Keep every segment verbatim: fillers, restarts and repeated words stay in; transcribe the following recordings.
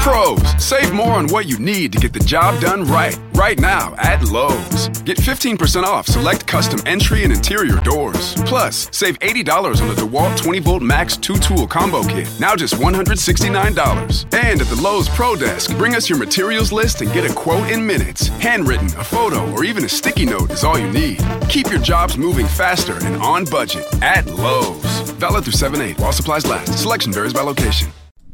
Pros, save more on what you need to get the job done right. Right now at Lowe's. Get fifteen percent off select custom entry and interior doors. Plus, save eighty dollars on the DeWalt twenty volt Max two tool combo kit. Now just one hundred sixty-nine dollars. And at the Lowe's Pro Desk, bring us your materials list and get a quote in minutes. Handwritten, a photo, or even a sticky note is all you need. Keep your jobs moving faster and on budget at Lowe's. Valid through seven eight while supplies last. Selection varies by location.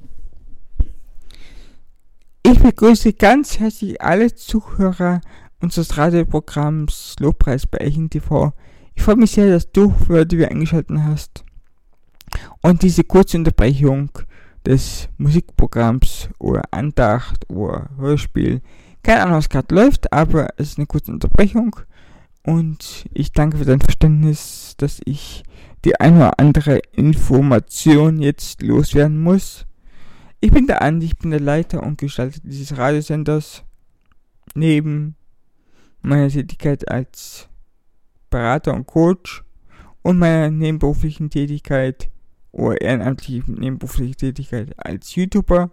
Ich begrüße ganz herzlich alle Zuhörer unseres Radioprogramms Lobpreis bei Echen T V. Ich freue mich sehr, dass du für die wir eingeschaltet hast. Und diese kurze Unterbrechung des Musikprogramms oder Andacht oder Hörspiel, keine Ahnung, was gerade läuft, aber es ist eine kurze Unterbrechung. Und ich danke für dein Verständnis, dass ich die eine oder andere Information jetzt loswerden muss. Ich bin der Andi, ich bin der Leiter und Gestalter dieses Radiosenders. Neben meiner Tätigkeit als Berater und Coach und meiner nebenberuflichen Tätigkeit oder ehrenamtlichen nebenberuflichen Tätigkeit als YouTuber.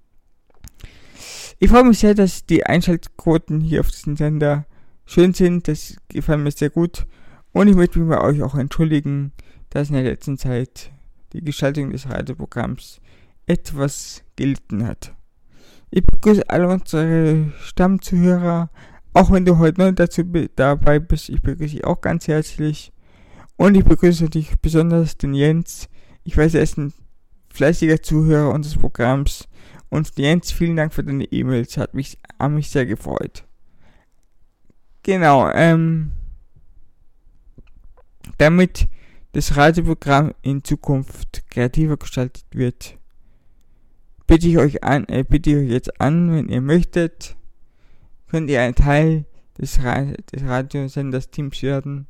Ich freue mich sehr, dass die Einschaltquoten hier auf diesem Sender schön sind. Das gefällt mir sehr gut. Und ich möchte mich bei euch auch entschuldigen, dass in der letzten Zeit die Gestaltung des Radioprogramms etwas gelitten hat. Ich begrüße alle unsere Stammzuhörer, auch wenn du heute neu dazu be- dabei bist, ich begrüße dich auch ganz herzlich. Und ich begrüße dich besonders den Jens. Ich weiß, er ist ein fleißiger Zuhörer unseres Programms. Und Jens, vielen Dank für deine E-Mails, hat mich, hat mich sehr gefreut. Genau, ähm, damit das Radioprogramm in Zukunft kreativer gestaltet wird, bitte ich euch an, äh, bitte ich euch jetzt an, wenn ihr möchtet, könnt ihr ein Teil des, Ra- des Radiosenders-Teams werden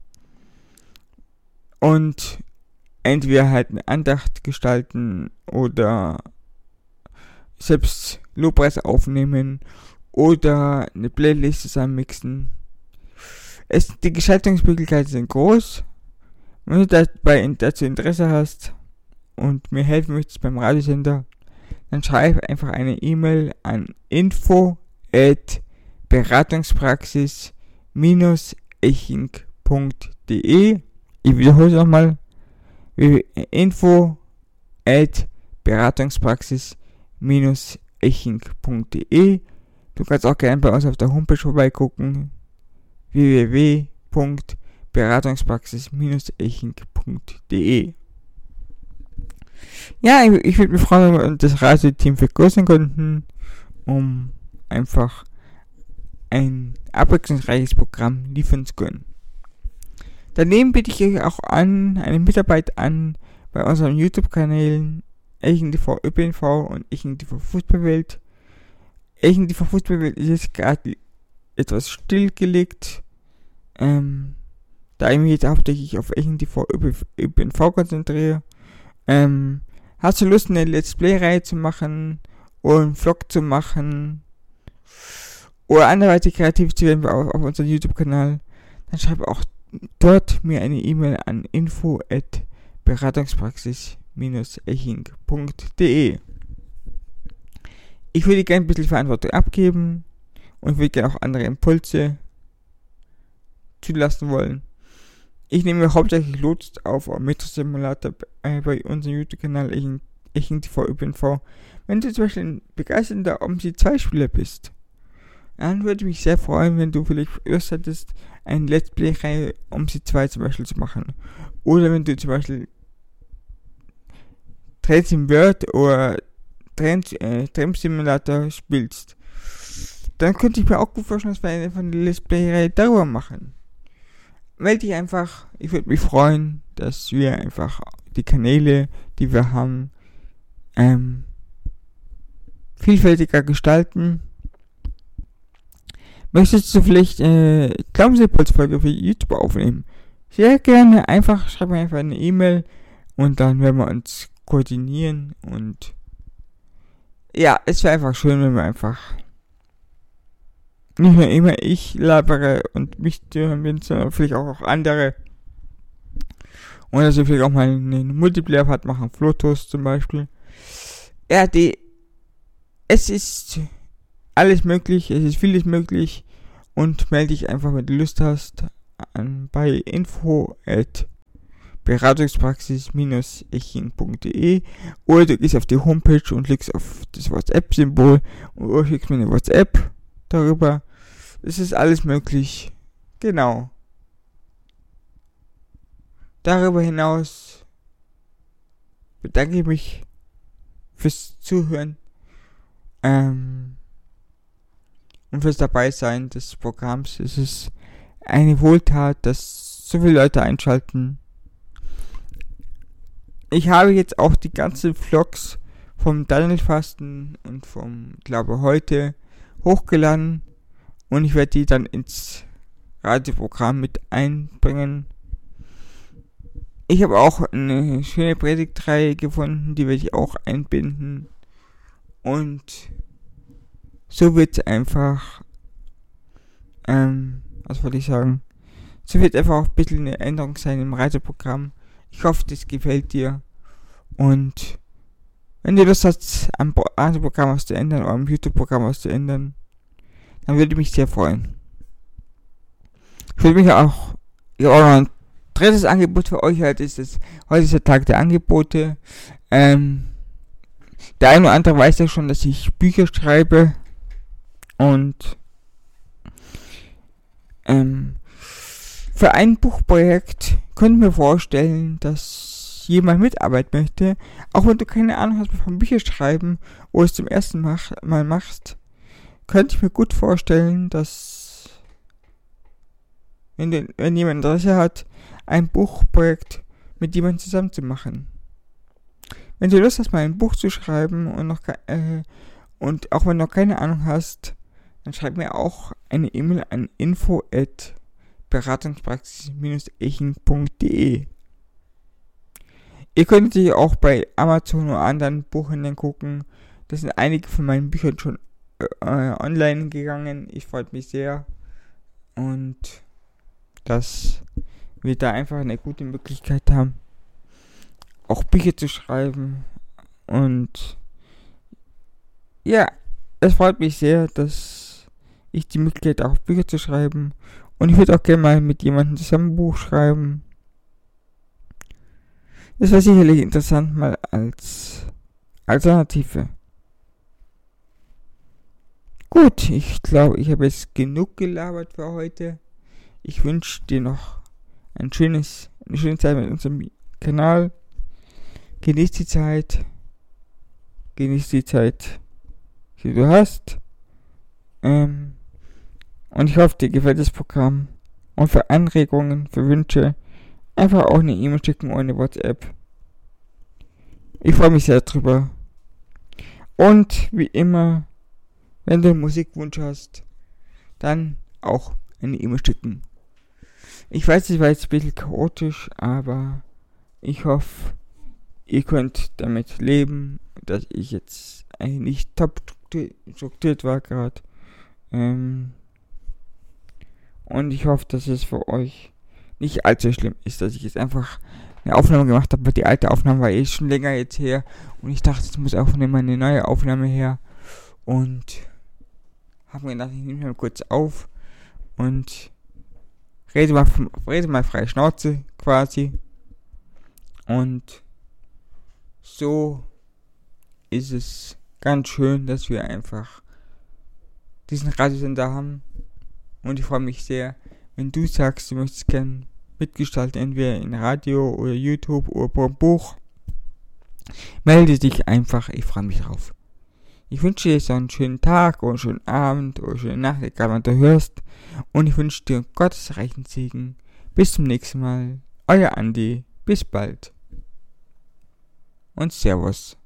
und entweder halt eine Andacht gestalten oder selbst Lobpreis aufnehmen oder eine Playlist zusammenmixen. Es, die Gestaltungsmöglichkeiten sind groß. Wenn du dabei dazu Interesse hast und mir helfen möchtest beim Radiosender, dann schreib einfach eine E-Mail an info at beratungspraxis eching punkt de. Ich wiederhole es nochmal. info at beratungspraxis eching punkt de. Du kannst auch gerne bei uns auf der Homepage vorbeigucken. w w w punkt beratungspraxis eching punkt de. Ja, ich, ich würde mich freuen, wenn wir das Radioteam vergrößern könnten, um einfach ein abwechslungsreiches Programm liefern zu können. Daneben biete ich euch auch an, eine Mitarbeit an bei unseren YouTube-Kanälen Echen T V Ö P N V und Echen T V Fußballwelt. Echen T V Fußballwelt ist jetzt gerade etwas stillgelegt, ähm, da ich mich jetzt hauptsächlich auf Echen T V Ö P N V konzentriere. Ähm, hast du Lust, eine Let's Play-Reihe zu machen oder einen Vlog zu machen oder anderweitig kreativ zu werden auf, auf unserem YouTube-Kanal, dann schreib auch dort mir eine E-Mail an info at beratungspraxis eching punkt de. Ich würde gerne ein bisschen Verantwortung abgeben und würde gerne auch andere Impulse zulassen wollen. Ich nehme hauptsächlich Lust auf Metro Simulator äh, bei unserem YouTube-Kanal Echen T V Ö P N V. Wenn du zum Beispiel ein begeisterter O M S I zwei Spieler bist, dann würde ich mich sehr freuen, wenn du vielleicht Lust hättest, eine Let's Play-Reihe O M S I zwei zum Beispiel zu machen. Oder wenn du zum Beispiel Train Sim World oder Train, äh, Train Simulator spielst, dann könnte ich mir auch gut vorstellen, dass wir einfach eine Let's Play-Reihe darüber machen. Melde dich einfach, ich würde mich freuen, dass wir einfach die Kanäle, die wir haben, ähm, vielfältiger gestalten. Möchtest du vielleicht äh, Glaubensimpulsfolge für YouTube aufnehmen? Sehr gerne, einfach schreib mir einfach eine E-Mail und dann werden wir uns koordinieren und ja, es wäre einfach schön, wenn wir einfach nicht nur immer ich labere und mich hören bin, sondern vielleicht auch, auch andere. Und dass wir vielleicht auch mal einen Multiplayer-Part machen, Flotos zum Beispiel. Ja, die es ist alles möglich, es ist vieles möglich und melde dich einfach, wenn du Lust hast, an bei info at beratungspraxis Bindestrich eching punkt de oder du gehst auf die Homepage und klickst auf das WhatsApp-Symbol oder schickst mir eine WhatsApp darüber. Es ist alles möglich. Genau. Darüber hinaus bedanke ich mich fürs Zuhören ähm, und fürs Dabeisein des Programms. Es ist eine Wohltat, dass so viele Leute einschalten. Ich habe jetzt auch die ganzen Vlogs vom Daniel-Fasten und vom Glaube heute hochgeladen und ich werde die dann ins Radioprogramm mit einbringen. Ich habe auch eine schöne Predigtreihe gefunden, die werde ich auch einbinden. Und so wird es einfach, ähm, was wollte ich sagen, so wird einfach auch ein bisschen eine Änderung sein im Radioprogramm. Ich hoffe, das gefällt dir. Und wenn du Lust hast, am Radioprogramm was zu ändern oder am YouTube-Programm was zu ändern, dann würde ich mich sehr freuen. Ich würde mich auch, ich habe auch noch ein drittes Angebot für euch. Heute ist, das, heute ist der Tag der Angebote. Ähm, der eine oder andere weiß ja schon, dass ich Bücher schreibe. Und ähm, für ein Buchprojekt könnte ich mir vorstellen, dass jemand mitarbeiten möchte. Auch wenn du keine Ahnung hast von Bücher schreiben oder es zum ersten Mal machst, könnte ich mir gut vorstellen, dass wenn, du, wenn jemand Interesse hat, ein Buchprojekt mit jemandem zusammen zu machen. Wenn du Lust hast, mal ein Buch zu schreiben und noch äh, und auch wenn du noch keine Ahnung hast, dann schreib mir auch eine E-Mail an info at beratungspraxis Bindestrich eching punkt de. Ihr könnt natürlich auch bei Amazon oder anderen Buchhändlern gucken. Da sind einige von meinen Büchern schon äh, online gegangen. Ich freue mich sehr. Und dass wir da einfach eine gute Möglichkeit haben, auch Bücher zu schreiben. Und ja, es freut mich sehr, dass ich die Möglichkeit habe, auch Bücher zu schreiben. Und ich würde auch gerne mal mit jemandem zusammen ein Buch schreiben. Das wäre sicherlich interessant mal als Alternative. Gut, ich glaube, ich habe jetzt genug gelabert für heute. Ich wünsche dir noch ein schönes, eine schöne Zeit mit unserem Kanal. Genieß die Zeit. Genieß die Zeit, die du hast. Ähm, und ich hoffe, dir gefällt das Programm. Und für Anregungen, für Wünsche, einfach auch eine E-Mail schicken oder eine WhatsApp. Ich freue mich sehr drüber. Und wie immer, wenn du einen Musikwunsch hast, dann auch eine E-Mail schicken. Ich weiß, es war jetzt ein bisschen chaotisch, aber ich hoffe, ihr könnt damit leben, dass ich jetzt eigentlich nicht top strukturiert war gerade. Ähm, und ich hoffe, dass es für euch nicht allzu schlimm ist, dass ich jetzt einfach eine Aufnahme gemacht habe, weil die alte Aufnahme war eh schon länger jetzt her und ich dachte, es muss auch mal eine neue Aufnahme her und habe mir gedacht, ich nehme mal kurz auf und rede mal, rede mal frei Schnauze quasi und so ist es ganz schön, dass wir einfach diesen Radiosender haben und ich freue mich sehr, wenn du sagst, du möchtest gerne mitgestalten, entweder in Radio oder YouTube oder Buch, melde dich einfach, ich freue mich drauf. Ich wünsche dir so einen schönen Tag oder einen schönen Abend oder eine schöne Nacht, egal wann du hörst. Und ich wünsche dir Gottes reichen Segen. Bis zum nächsten Mal. Euer Andi. Bis bald. Und Servus.